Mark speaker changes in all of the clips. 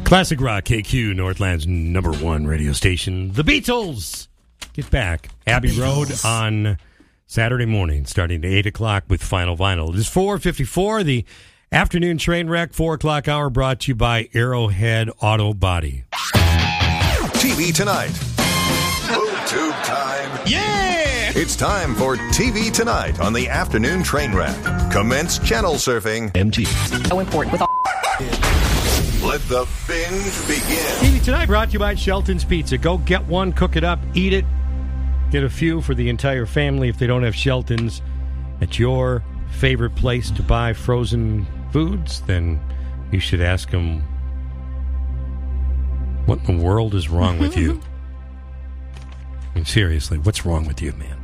Speaker 1: Classic Rock KQ, Northland's #1 radio station. The Beatles get back. Abbey Road on Saturday morning, starting at 8 o'clock with Final Vinyl. It is 4:54, the afternoon train wreck, 4 o'clock hour, brought to you by Arrowhead Auto Body.
Speaker 2: TV Tonight. Tube time.
Speaker 1: Yeah!
Speaker 2: It's time for TV Tonight on the afternoon train wreck. Commence channel surfing.
Speaker 3: MT.
Speaker 4: So important with all.
Speaker 2: Let the binge begin.
Speaker 1: TV Tonight brought to you by Shelton's Pizza. Go get one, cook it up, eat it. Get a few for the entire family if they don't have Shelton's at your favorite place to buy frozen foods. Then you should ask them, what in the world is wrong with you? I mean, seriously, what's wrong with you, man?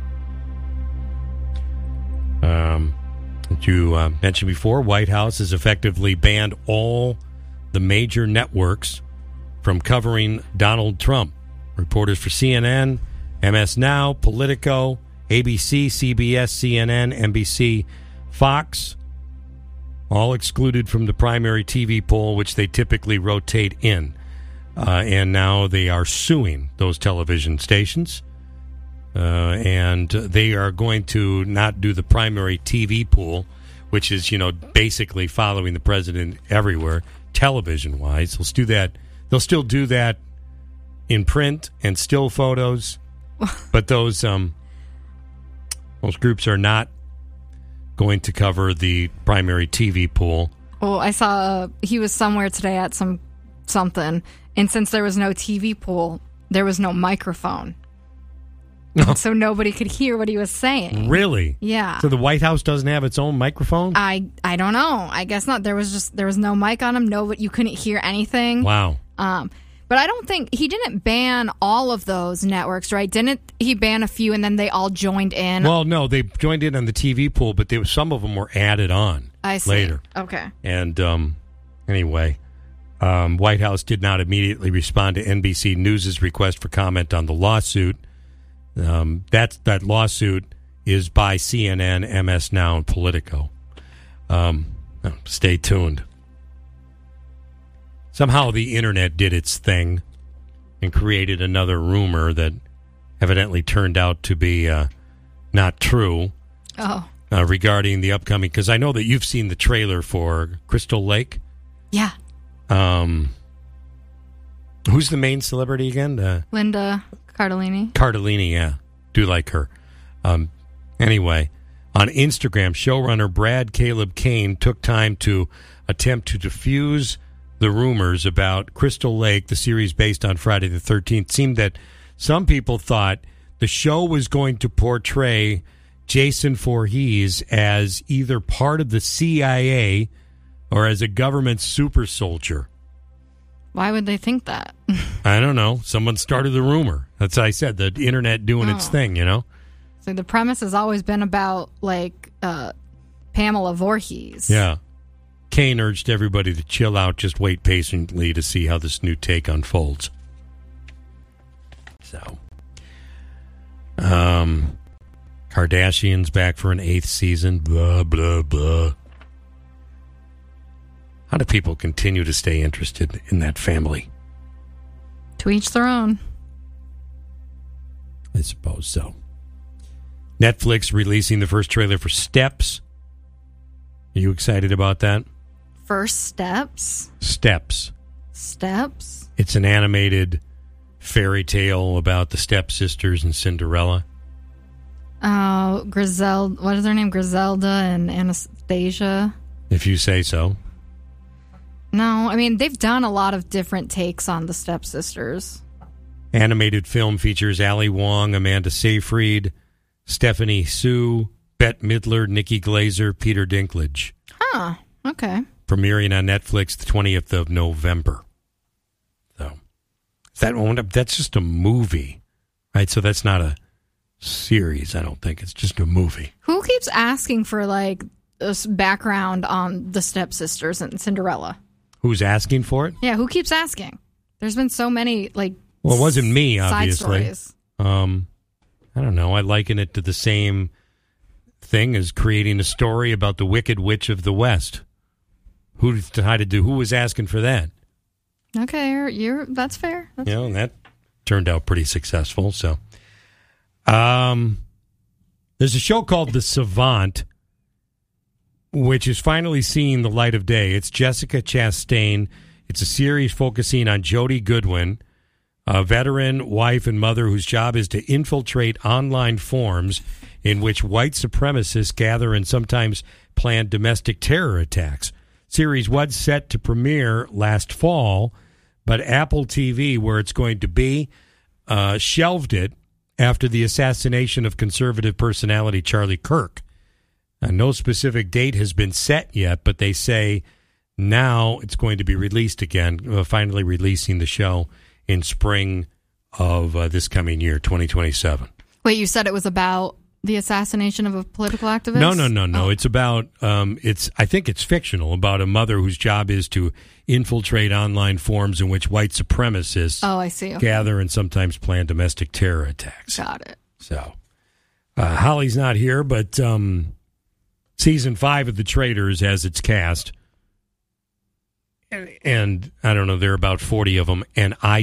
Speaker 1: As you mentioned before, White House has effectively banned all the major networks from covering Donald Trump. Reporters for CNN, MS Now, Politico, ABC, CBS, CNN, NBC, Fox, all excluded from the primary TV poll, which they typically rotate in. And now they are suing those television stations. And they are going to not do the primary TV pool, which is, basically following the president everywhere, television-wise. They'll still do that in print and still photos, but those groups are not going to cover the primary TV pool.
Speaker 5: Well, I saw he was somewhere today at something, and since there was no TV pool, there was no microphone. So nobody could hear what he was saying.
Speaker 1: Really?
Speaker 5: Yeah.
Speaker 1: So the White House doesn't have its own microphone?
Speaker 5: I don't know. I guess not. There was no mic on him. No, you couldn't hear anything.
Speaker 1: Wow.
Speaker 5: But I don't think he didn't ban all of those networks, right? Didn't he ban a few and then they all joined in?
Speaker 1: Well, no, they joined in on the TV pool, but some of them were added on later.
Speaker 5: Okay.
Speaker 1: And anyway, White House did not immediately respond to NBC News' request for comment on the lawsuit. That lawsuit is by CNN, MS Now, and Politico. Stay tuned. Somehow the internet did its thing and created another rumor that evidently turned out to be not true.
Speaker 5: Oh.
Speaker 1: Regarding the upcoming, because I know that you've seen the trailer for Crystal Lake.
Speaker 5: Yeah.
Speaker 1: Who's the main celebrity again?
Speaker 5: Linda Cardellini.
Speaker 1: Cardellini, yeah. Do like her. Anyway, on Instagram, showrunner Brad Caleb Kane took time to attempt to diffuse the rumors about Crystal Lake, the series based on Friday the 13th. Seemed that some people thought the show was going to portray Jason Voorhees as either part of the CIA or as a government super soldier.
Speaker 5: Why would they think that?
Speaker 1: I don't know. Someone started the rumor. That's what I said, the internet doing its thing,
Speaker 5: So the premise has always been about, Pamela Voorhees.
Speaker 1: Yeah. Kane urged everybody to chill out, just wait patiently to see how this new take unfolds. So, Kardashians back for an 8th season, blah, blah, blah. How do people continue to stay interested in that family?
Speaker 5: To each their own.
Speaker 1: I suppose so. Netflix releasing the first trailer for Steps. Are you excited about that?
Speaker 5: First Steps?
Speaker 1: Steps.
Speaker 5: Steps?
Speaker 1: It's an animated fairy tale about the stepsisters and Cinderella.
Speaker 5: Oh, Griselda. What is their name? Griselda and Anastasia?
Speaker 1: If you say so.
Speaker 5: No, I mean, they've done a lot of different takes on the stepsisters.
Speaker 1: Animated film features Ali Wong, Amanda Seyfried, Stephanie Sue, Bette Midler, Nikki Glaser, Peter Dinklage.
Speaker 5: Huh, okay.
Speaker 1: Premiering on Netflix the 20th of November. So, that's just a movie, right? So that's not a series, I don't think. It's just a movie.
Speaker 5: Who keeps asking for, this background on the stepsisters and Cinderella?
Speaker 1: Who's asking for it?
Speaker 5: Yeah, who keeps asking? There's been so many, well,
Speaker 1: it wasn't me, obviously.
Speaker 5: Side stories.
Speaker 1: I don't know. I liken it to the same thing as creating a story about the Wicked Witch of the West. Who was asking for that?
Speaker 5: Okay, that's fair.
Speaker 1: And that turned out pretty successful. So, there's a show called The Savant, which is finally seeing the light of day. It's Jessica Chastain. It's a series focusing on Jodie Goodwin, a veteran wife and mother whose job is to infiltrate online forums in which white supremacists gather and sometimes plan domestic terror attacks. Series was set to premiere last fall, but Apple TV, where it's going to be, shelved it after the assassination of conservative personality Charlie Kirk. No specific date has been set yet, but they say now it's going to be released again, finally releasing the show in spring of this coming year, 2027.
Speaker 5: Wait, you said it was about the assassination of a political activist?
Speaker 1: No. Oh. It's about, I think it's fictional, about a mother whose job is to infiltrate online forums in which white supremacists gather and sometimes plan domestic terror attacks.
Speaker 5: Got it.
Speaker 1: So, Holly's not here, but season 5 of The Traitors has its cast. And I don't know, there are about 40 of them, and I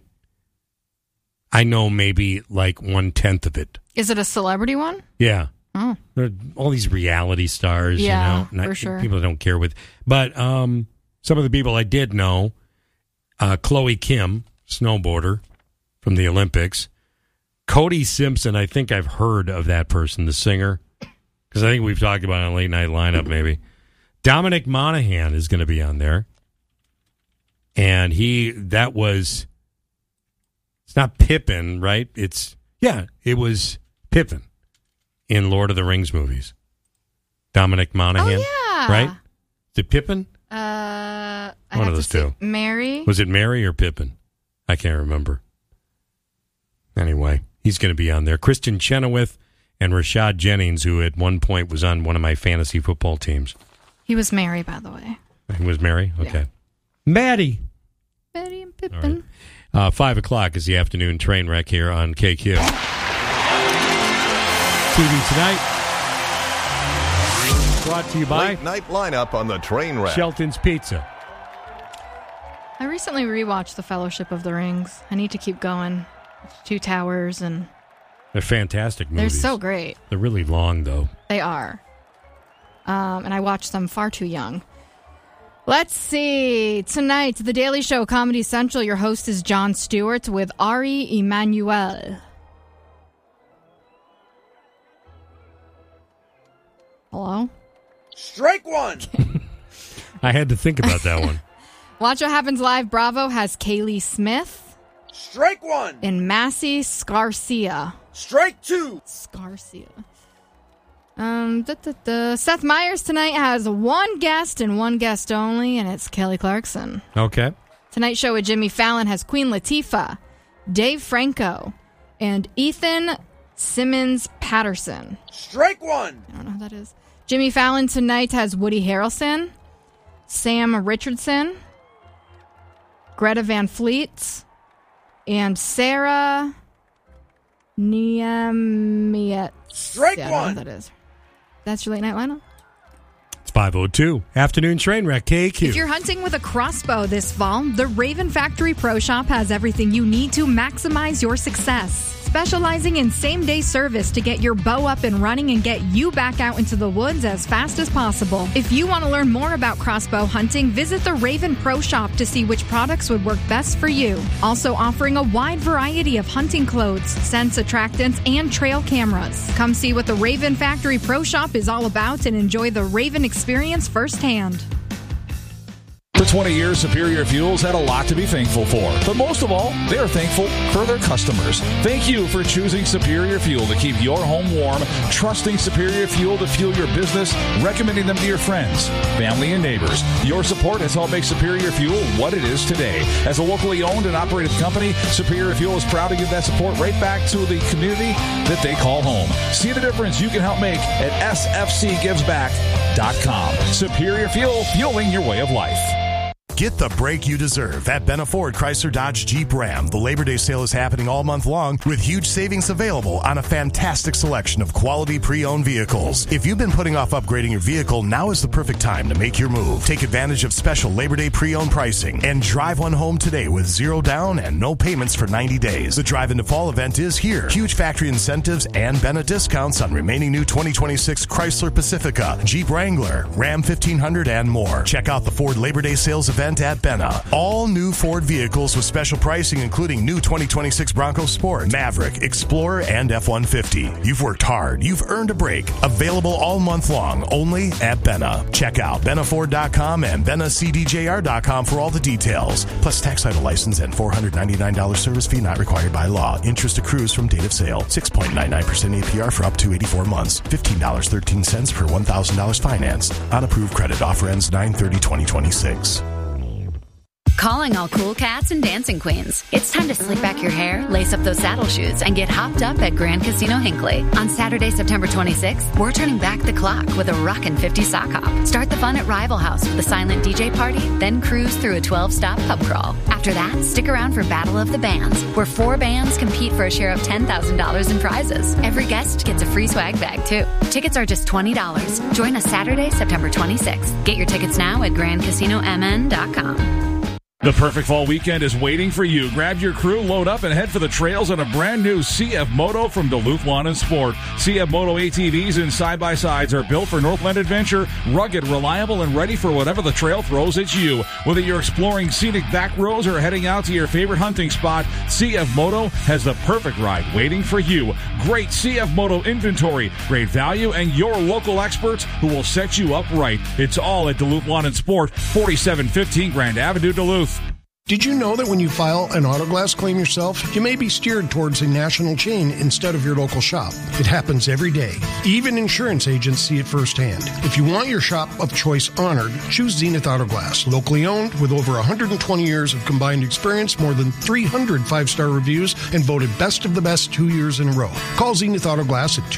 Speaker 1: know maybe like 1/10 of it.
Speaker 5: Is it a celebrity one?
Speaker 1: Yeah.
Speaker 5: Oh.
Speaker 1: There are all these reality stars,
Speaker 5: for sure.
Speaker 1: People I don't care with. But some of the people I did know, Chloe Kim, snowboarder from the Olympics. Cody Simpson, I think I've heard of that person, the singer, because I think we've talked about it on Late Night Lineup maybe. Dominic Monaghan is going to be on there. And it's not Pippin, right? It was Pippin in Lord of the Rings movies. Dominic Monaghan.
Speaker 5: Oh, yeah.
Speaker 1: Right? Is it Pippin?
Speaker 5: One
Speaker 1: of those two.
Speaker 5: Mary?
Speaker 1: Was it Mary or Pippin? I can't remember. Anyway, he's going to be on there. Kristen Chenoweth and Rashad Jennings, who at one point was on one of my fantasy football teams.
Speaker 5: He was Mary, by the way.
Speaker 1: He was Mary? Okay.
Speaker 5: Yeah.
Speaker 1: Maddie
Speaker 5: and Pippin.
Speaker 1: Right. 5 o'clock is the afternoon train wreck here on KQ. TV Tonight. Brought to you by
Speaker 2: Late Night Lineup on the train wreck.
Speaker 1: Shelton's Pizza.
Speaker 5: I recently rewatched The Fellowship of the Rings. I need to keep going. Two Towers and...
Speaker 1: They're fantastic movies.
Speaker 5: They're so great.
Speaker 1: They're really long, though.
Speaker 5: They are. And I watched them far too young. Let's see. Tonight, The Daily Show, Comedy Central. Your host is Jon Stewart with Ari Emanuel. Hello?
Speaker 3: Strike one!
Speaker 1: I had to think about that one.
Speaker 5: Watch What Happens Live. Bravo has Kaylee Smith.
Speaker 3: Strike one!
Speaker 5: And Massey Scarcia.
Speaker 3: Strike two!
Speaker 5: Scarcia. Seth Meyers tonight has one guest and one guest only, and it's Kelly Clarkson.
Speaker 1: Okay.
Speaker 5: Tonight Show with Jimmy Fallon has Queen Latifah, Dave Franco, and Ethan Simmons Patterson.
Speaker 3: Strike one!
Speaker 5: I don't know who that is. Jimmy Fallon tonight has Woody Harrelson, Sam Richardson, Greta Van Fleet, and Sarah Niemiec.
Speaker 3: Strike
Speaker 5: one! I don't know who that is. That's your late night lineup.
Speaker 1: It's 5:02. Afternoon train wreck, KQ.
Speaker 5: If you're hunting with a crossbow this fall, the Raven Factory Pro Shop has everything you need to maximize your success. Specializing in same-day service to get your bow up and running and get you back out into the woods as fast as possible. If you want to learn more about crossbow hunting, visit the Raven Pro Shop to see which products would work best for you. Also offering a wide variety of hunting clothes, scents, attractants, and trail cameras. Come see what the Raven Factory Pro Shop is all about and enjoy the Raven experience firsthand.
Speaker 4: For 20 years, Superior Fuels had a lot to be thankful for. But most of all, they are thankful for their customers. Thank you for choosing Superior Fuel to keep your home warm, trusting Superior Fuel to fuel your business, recommending them to your friends, family, and neighbors. Your support has helped make Superior Fuel what it is today. As a locally owned and operated company, Superior Fuel is proud to give that support right back to the community that they call home. See the difference you can help make at sfcgivesback.com. Superior Fuel, fueling your way of life.
Speaker 6: Get the break you deserve at Benna Ford Chrysler Dodge Jeep Ram. The Labor Day sale is happening all month long with huge savings available on a fantastic selection of quality pre-owned vehicles. If you've been putting off upgrading your vehicle, now is the perfect time to make your move. Take advantage of special Labor Day pre-owned pricing and drive one home today with zero down and no payments for 90 days. The Drive into Fall event is here. Huge factory incentives and Benna discounts on remaining new 2026 Chrysler Pacifica, Jeep Wrangler, Ram 1500, and more. Check out the Ford Labor Day sales event at Benna. All new Ford vehicles with special pricing, including new 2026 Bronco Sport, Maverick, Explorer, and F-150. You've worked hard. You've earned a break. Available all month long, only at Benna. Check out BennaFord.com and BennaCDJR.com for all the details. Plus tax title license and $499 service fee not required by law. Interest accrues from date of sale. 6.99% APR for up to 84 months. $15.13 per $1,000 financed. On approved credit. Offer ends 9/30/2026.
Speaker 7: Calling all cool cats and dancing queens. It's time to slick back your hair, lace up those saddle shoes, and get hopped up at Grand Casino Hinckley. On Saturday, September 26th, we're turning back the clock with a rockin' 50 sock hop. Start the fun at Rival House with a silent DJ party, then cruise through a 12-stop pub crawl. After that, stick around for Battle of the Bands, where 4 bands compete for a share of $10,000 in prizes. Every guest gets a free swag bag, too. Tickets are just $20. Join us Saturday, September 26th. Get your tickets now at GrandCasinoMN.com.
Speaker 4: The perfect fall weekend is waiting for you. Grab your crew, load up, and head for the trails on a brand new CF Moto from Duluth Lawn and Sport. CF Moto ATVs and side-by-sides are built for Northland adventure, rugged, reliable, and ready for whatever the trail throws at you. Whether you're exploring scenic back roads or heading out to your favorite hunting spot, CF Moto has the perfect ride waiting for you. Great CF Moto inventory, great value, and your local experts who will set you up right. It's all at Duluth Lawn and Sport, 4715 Grand Avenue, Duluth.
Speaker 8: Did you know that when you file an Autoglass claim yourself, you may be steered towards a national chain instead of your local shop? It happens every day. Even insurance agents see it firsthand. If you want your shop of choice honored, choose Zenith Autoglass. Locally owned, with over 120 years of combined experience, more than 300 five-star reviews, and voted best of the best 2 years in a row. Call Zenith Autoglass at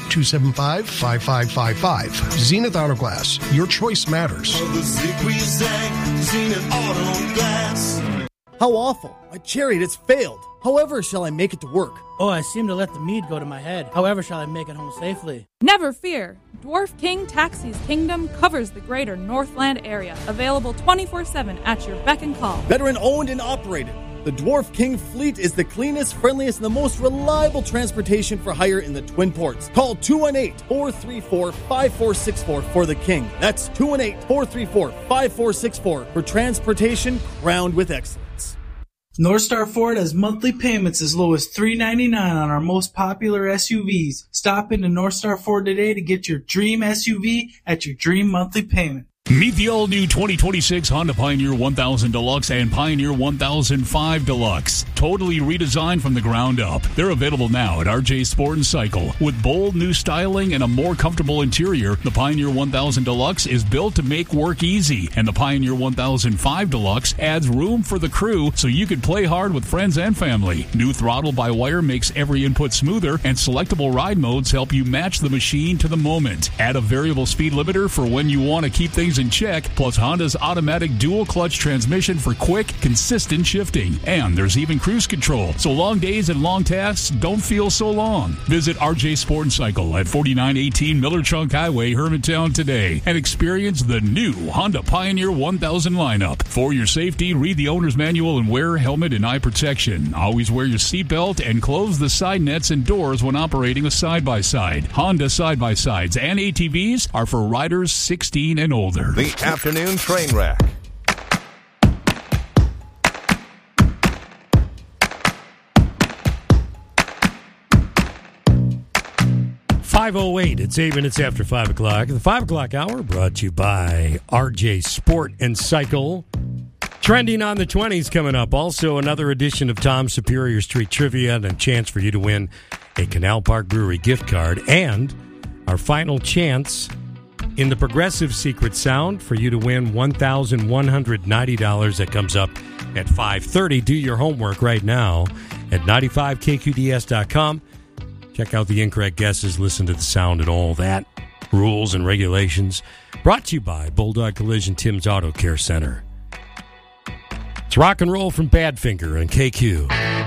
Speaker 8: 218-275-5555. Zenith Autoglass. Your choice matters.
Speaker 9: Zenith Autoglass.
Speaker 10: How awful. My chariot has failed. However shall I make it to work?
Speaker 11: Oh, I seem to let the mead go to my head. However shall I make it home safely?
Speaker 12: Never fear. Dwarf King Taxis Kingdom covers the greater Northland area. Available 24/7 at your beck and call.
Speaker 10: Veteran owned and operated. The Dwarf King fleet is the cleanest, friendliest, and the most reliable transportation for hire in the Twin Ports. Call 218-434-5464 for the King. That's 218-434-5464 for transportation crowned with excellence.
Speaker 11: Northstar Ford has monthly payments as low as $399 on our most popular SUVs. Stop into Northstar Ford today to get your dream SUV at your dream monthly payment.
Speaker 13: Meet the all-new 2026 Honda Pioneer 1000 Deluxe and Pioneer 1005 Deluxe. Totally redesigned from the ground up. They're available now at RJ Sport & Cycle. With bold new styling and a more comfortable interior, the Pioneer 1000 Deluxe is built to make work easy, and the Pioneer 1005 Deluxe adds room for the crew so you can play hard with friends and family. New throttle-by-wire makes every input smoother, and selectable ride modes help you match the machine to the moment. Add a variable speed limiter for when you want to keep things in check, plus Honda's automatic dual clutch transmission for quick, consistent shifting. And there's even cruise control, so long days and long tasks don't feel so long. Visit RJ Sport & Cycle at 4918 Miller Chunk Highway, Hermantown today and experience the new Honda Pioneer 1000 lineup. For your safety, read the owner's manual and wear helmet and eye protection. Always wear your seatbelt and close the side nets and doors when operating a side-by-side. Honda side-by-sides and ATVs are for riders 16 and older.
Speaker 2: The Afternoon Train Wreck.
Speaker 1: .508. It's 8 minutes after 5 o'clock. The 5 o'clock hour brought to you by RJ Sport & Cycle. Trending on the 20s coming up. Also, another edition of Tom's Superior Street Trivia and a chance for you to win a Canal Park Brewery gift card. And our final chance in the Progressive Secret Sound for you to win $1,190. That comes up at 5:30. Do your homework right now at 95kqds.com. Check out the incorrect guesses, listen to the sound and all that. Rules and regulations. Brought to you by Bulldog Collision, Tim's Auto Care Center. It's rock and roll from Badfinger and KQ.